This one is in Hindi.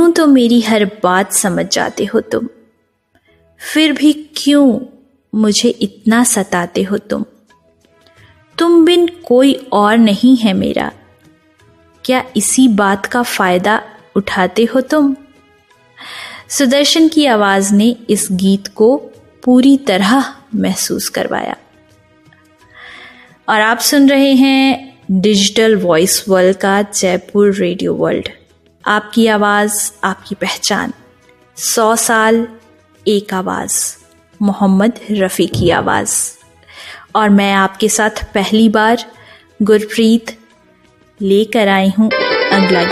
यूं तो मेरी हर बात समझ जाते हो तुम, फिर भी क्यों मुझे इतना सताते हो तुम। तुम बिन कोई और नहीं है मेरा, क्या इसी बात का फायदा उठाते हो तुम। सुदर्शन की आवाज ने इस गीत को पूरी तरह महसूस करवाया। और आप सुन रहे हैं डिजिटल वॉइस वर्ल्ड का जयपुर रेडियो वर्ल्ड। आपकी आवाज, आपकी पहचान, 100 साल एक आवाज, मोहम्मद रफ़ी की आवाज। और मैं आपके साथ पहली बार गुरप्रीत लेकर आई हूं अगला